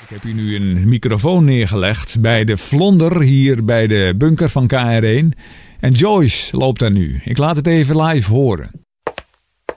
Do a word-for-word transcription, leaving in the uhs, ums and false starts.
Ik heb hier nu een microfoon neergelegd bij de Vlonder hier bij de bunker van K R één. En Joyce loopt daar nu. Ik laat het even live horen.